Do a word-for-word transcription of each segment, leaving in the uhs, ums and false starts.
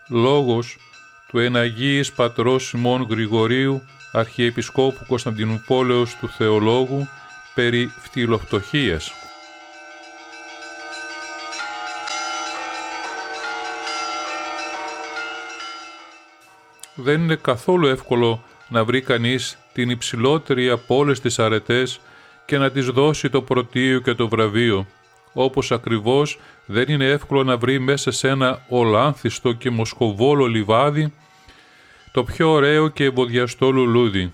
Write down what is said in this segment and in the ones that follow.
λόγος του εναγίης πατρός Σιμών Γρηγορίου, Αρχιεπισκόπου Κωνσταντινούπολεως του Θεολόγου, περί φτυλοφτωχίας. Δεν είναι καθόλου εύκολο να βρει κανείς την υψηλότερη από όλες τις αρετές και να της δώσει το πρωτείο και το βραβείο, όπως ακριβώς δεν είναι εύκολο να βρει μέσα σε ένα ολάνθιστο και μοσχοβόλο λιβάδι το πιο ωραίο και ευωδιαστό λουλούδι,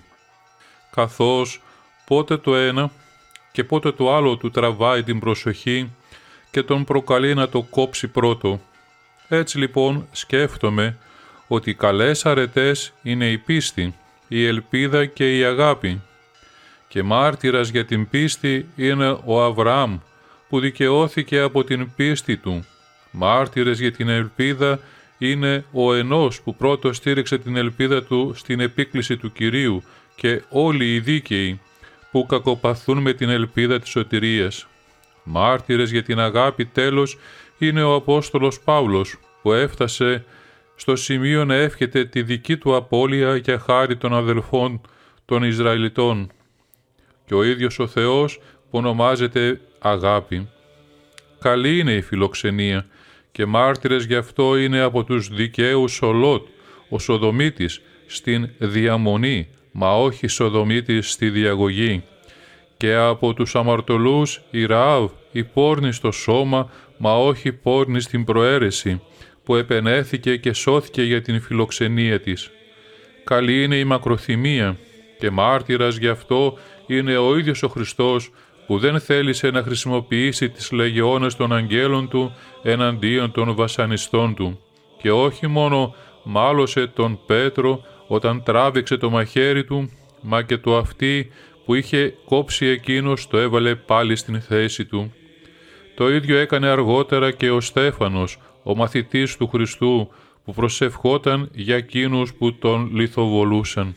καθώς πότε το ένα και πότε το άλλο του τραβάει την προσοχή και τον προκαλεί να το κόψει πρώτο. Έτσι λοιπόν σκέφτομαι ότι οι καλές αρετές είναι η πίστη, η ελπίδα και η αγάπη, και μάρτυρας για την πίστη είναι ο Αβραάμ, που δικαιώθηκε από την πίστη του. Μάρτυρες για την ελπίδα είναι ο Ενός, που πρώτος στήριξε την ελπίδα του στην επίκληση του Κυρίου, και όλοι οι δίκαιοι που κακοπαθούν με την ελπίδα της σωτηρίας. Μάρτυρες για την αγάπη τέλος είναι ο Απόστολος Παύλος, που έφτασε στο σημείο να εύχεται τη δική του απώλεια για χάρη των αδελφών των Ισραηλιτών. Και ο ίδιος ο Θεός που ονομάζεται αγάπη. Καλή είναι η φιλοξενία και μάρτυρες γι' αυτό είναι από τους δικαίους ο Λότ, ο Σοδομίτης, στην διαμονή, μα όχι Σοδομίτης στη διαγωγή, και από τους αμαρτωλούς η Ραάβ, η πόρνη στο σώμα, μα όχι πόρνη στην προαίρεση, που επενέθηκε και σώθηκε για την φιλοξενία της. Καλή είναι η μακροθυμία και μάρτυρας γι' αυτό είναι ο ίδιος ο Χριστός, που δεν θέλησε να χρησιμοποιήσει τις λεγεώνες των αγγέλων του εναντίον των βασανιστών του, και όχι μόνο μάλωσε τον Πέτρο όταν τράβηξε το μαχαίρι του, μα και το αυτί που είχε κόψει εκείνος το έβαλε πάλι στην θέση του. Το ίδιο έκανε αργότερα και ο Στέφανος, ο μαθητής του Χριστού, που προσευχόταν για εκείνους που τον λιθοβολούσαν.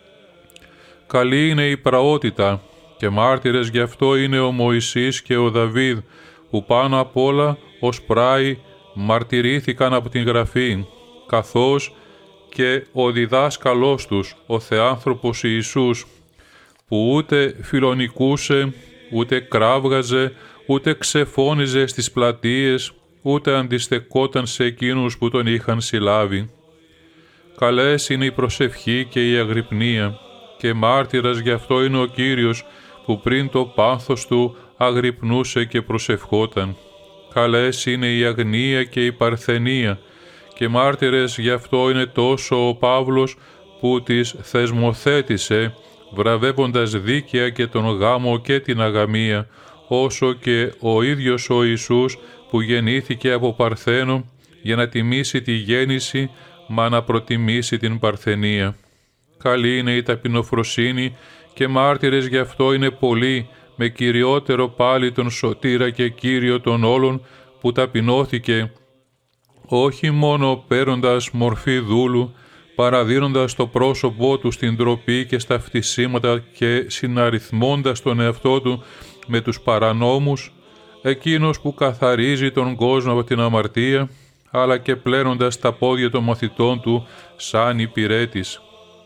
Καλή είναι η πραότητα και μάρτυρες γι' αυτό είναι ο Μωυσής και ο Δαβίδ, που πάνω απ' όλα ως πράοι μαρτυρήθηκαν από την Γραφή, καθώς και ο διδάσκαλός τους, ο Θεάνθρωπος Ιησούς, που ούτε φιλονικούσε, ούτε κράβγαζε, ούτε ξεφώνιζε στις πλατείες, ούτε αντιστεκόταν σε εκείνους που τον είχαν συλλάβει. Καλές είναι η προσευχή και η αγρυπνία, και μάρτυρας γι' αυτό είναι ο Κύριος, που πριν το πάθος του αγρυπνούσε και προσευχόταν. Καλές είναι η αγνία και η παρθενία, και μάρτυρες γι' αυτό είναι τόσο ο Παύλος, που τις θεσμοθέτησε, βραβεύοντας δίκαια και τον γάμο και την αγαμία, όσο και ο ίδιος ο Ιησούς, που γεννήθηκε από Παρθένο για να τιμήσει τη γέννηση, μα να προτιμήσει την παρθενία. Καλή είναι η ταπεινοφροσύνη και μάρτυρες γι' αυτό είναι πολλοί, με κυριότερο πάλι τον Σωτήρα και Κύριο των όλων, που ταπεινώθηκε όχι μόνο παίρνοντας μορφή δούλου, παραδίνοντας το πρόσωπό του στην ντροπή και στα φτισίματα και συναριθμώντας τον εαυτό του με τους παρανόμους, εκείνος που καθαρίζει τον κόσμο από την αμαρτία, αλλά και πλένοντας τα πόδια των μαθητών του σαν υπηρέτης.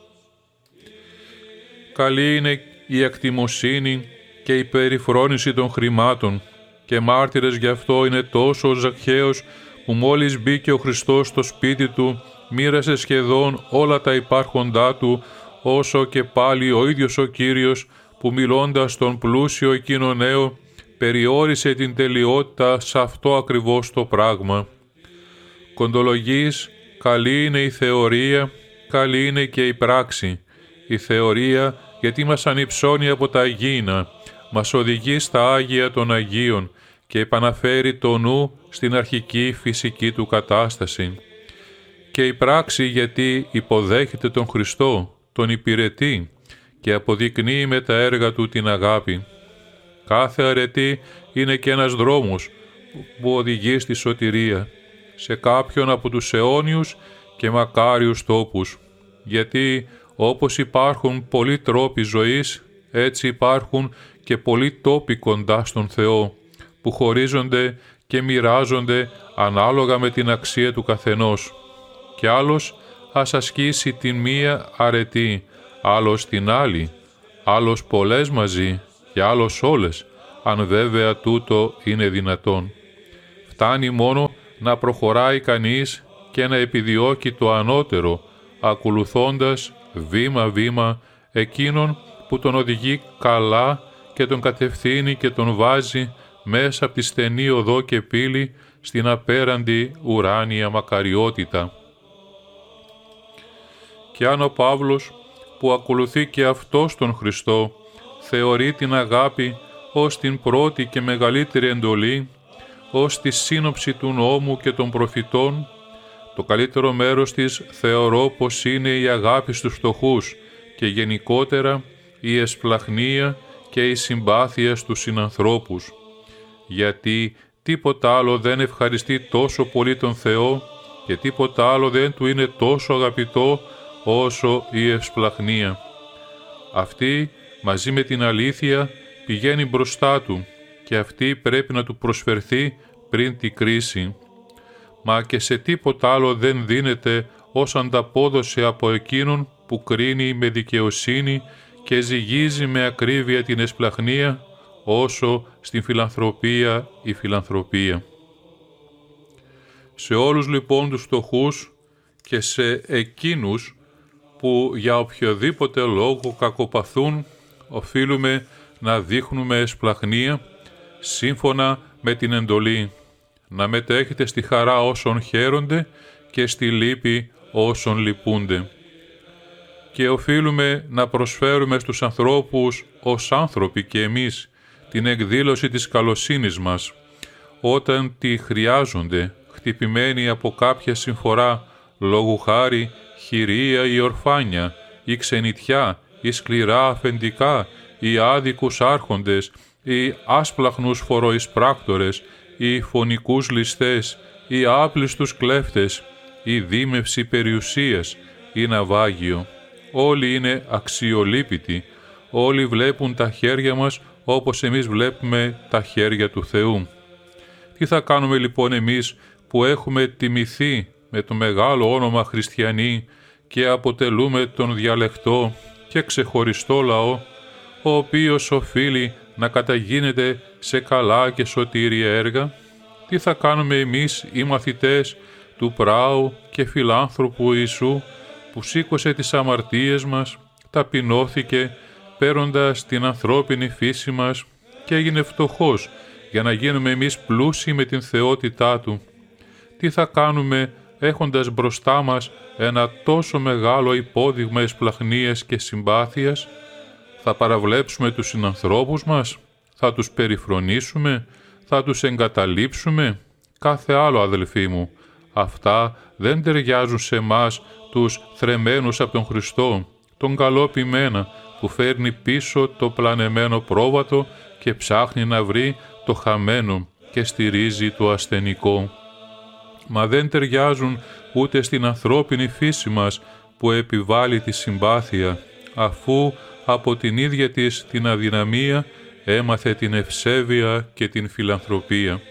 Καλή είναι η ακτιμοσύνη και η περιφρόνηση των χρημάτων, και μάρτυρες γι' αυτό είναι τόσο ο Ζακχαίος, που μόλις μπήκε ο Χριστός στο σπίτι του, μοίρασε σχεδόν όλα τα υπάρχοντά του, όσο και πάλι ο ίδιος ο Κύριος, που μιλώντας στον πλούσιο εκείνο νέο, περιόρισε την τελειότητα σε αυτό ακριβώς το πράγμα. Κοντολογής, καλή είναι η θεωρία, καλή είναι και η πράξη. Η θεωρία γιατί μας ανυψώνει από τα αγίνα, μας οδηγεί στα Άγια των Αγίων και επαναφέρει το νου στην αρχική φυσική του κατάσταση. Και η πράξη γιατί υποδέχεται τον Χριστό, τον υπηρετεί και αποδεικνύει με τα έργα του την αγάπη. Κάθε αρετή είναι και ένας δρόμος που οδηγεί στη σωτηρία, σε κάποιον από τους αιώνιους και μακάριους τόπους, γιατί όπως υπάρχουν πολλοί τρόποι ζωής, έτσι υπάρχουν και πολλοί τόποι κοντά στον Θεό, που χωρίζονται και μοιράζονται ανάλογα με την αξία του καθενός. και άλλος ας ασκήσει την μία αρετή, άλλος την άλλη, άλλος πολλές μαζί και άλλος όλες, αν βέβαια τούτο είναι δυνατόν. Φτάνει μόνο να προχωράει κανείς και να επιδιώκει το ανώτερο, ακολουθώντας βήμα-βήμα εκείνον που τον οδηγεί καλά και τον κατευθύνει και τον βάζει μέσα από τη στενή οδό και πύλη στην απέραντη ουράνια μακαριότητα. Και αν ο Παύλος, που ακολουθεί και αυτός τον Χριστό, θεωρεί την αγάπη ως την πρώτη και μεγαλύτερη εντολή, ως τη σύνοψη του νόμου και των προφητών, το καλύτερο μέρος της θεωρώ πως είναι η αγάπη στους φτωχούς και γενικότερα η εσπλαχνία και η συμπάθεια στους συνανθρώπους, γιατί τίποτα άλλο δεν ευχαριστεί τόσο πολύ τον Θεό και τίποτα άλλο δεν του είναι τόσο αγαπητό όσο η ευσπλαχνία. Αυτή μαζί με την αλήθεια πηγαίνει μπροστά του και αυτή πρέπει να του προσφερθεί πριν τη κρίση. Μα και σε τίποτα άλλο δεν δίνεται ως ανταπόδοση από εκείνον που κρίνει με δικαιοσύνη και ζυγίζει με ακρίβεια την εσπλαχνία, όσο στην φιλανθρωπία η φιλανθρωπία. Σε όλους λοιπόν τους φτωχούς και σε εκείνους που για οποιοδήποτε λόγο κακοπαθούν, οφείλουμε να δείχνουμε εσπλαχνία σύμφωνα με την εντολή, να μετέχετε στη χαρά όσων χαίρονται και στη λύπη όσων λυπούνται. Και οφείλουμε να προσφέρουμε στους ανθρώπους ως άνθρωποι και εμείς την εκδήλωση της καλοσύνης μας, όταν τη χρειάζονται, χτυπημένοι από κάποια συμφορά, λόγου χάρη, χειρία ή ορφάνια, ή ξενιτιά, ή σκληρά αφεντικά, ή άδικους άρχοντες, ή άσπλαχνους φοροεισπράκτορες, ή φωνικούς ληστές, ή άπλιστους κλέφτες, ή δίμευση περιουσίας, ή ναυάγιο. Όλοι είναι αξιολύπητοι, όλοι βλέπουν τα χέρια μας όπως εμείς βλέπουμε τα χέρια του Θεού. Τι θα κάνουμε λοιπόν εμείς που έχουμε τιμηθεί με το μεγάλο όνομα χριστιανοί και αποτελούμε τον διαλεκτό και ξεχωριστό λαό, ο οποίος οφείλει να καταγίνεται σε καλά και σωτήρια έργα? Τι θα κάνουμε εμείς οι μαθητές του πράου και φιλάνθρωπου Ιησού, που σήκωσε τις αμαρτίες μας, ταπεινώθηκε παίρνοντας την ανθρώπινη φύση μας και έγινε φτωχός για να γίνουμε εμείς πλούσιοι με την θεότητά Του? Τι θα κάνουμε έχοντας μπροστά μας ένα τόσο μεγάλο υπόδειγμα εσπλαχνίας και συμπάθειας? Θα παραβλέψουμε τους συνανθρώπους μας? Θα τους περιφρονήσουμε? Θα τους εγκαταλείψουμε? Κάθε άλλο, αδελφοί μου. Αυτά δεν ταιριάζουν σε εμάς τους θρεμμένους από τον Χριστό, τον καλό ποιμένα που φέρνει πίσω το πλανεμένο πρόβατο και ψάχνει να βρει το χαμένο και στηρίζει το ασθενικό. Μα δεν ταιριάζουν ούτε στην ανθρώπινη φύση μας που επιβάλλει τη συμπάθεια, αφού από την ίδια της την αδυναμία έμαθε την ευσέβεια και την φιλανθρωπία.